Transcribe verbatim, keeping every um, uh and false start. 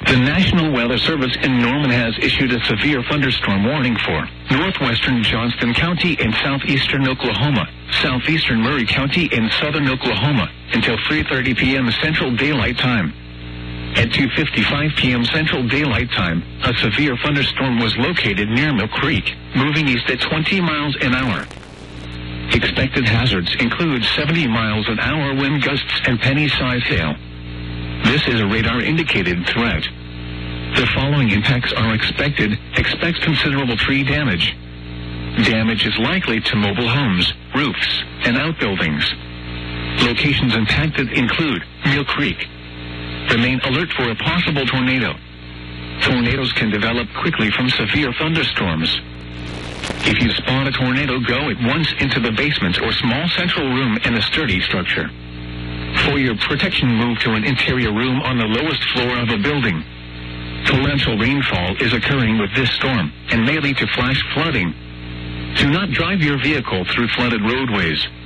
The National Weather Service in Norman has issued a severe thunderstorm warning for northwestern Johnston County and southeastern Oklahoma, southeastern Murray County and southern Oklahoma until three thirty p.m. Central Daylight Time. At two fifty-five p.m. Central Daylight Time, a severe thunderstorm was located near Mill Creek, moving east at twenty miles an hour. Expected hazards include seventy miles an hour wind gusts and penny-sized hail. This is a radar-indicated threat. The following impacts are expected. Expect considerable tree damage. Damage is likely to mobile homes, roofs, and outbuildings. Locations impacted include Mill Creek. Remain alert for a possible tornado. Tornadoes can develop quickly from severe thunderstorms. If you spot a tornado, go at once into the basement or small central room in a sturdy structure. For your protection, move to an interior room on the lowest floor of a building. Torrential rainfall is occurring with this storm and may lead to flash flooding. Do not drive your vehicle through flooded roadways.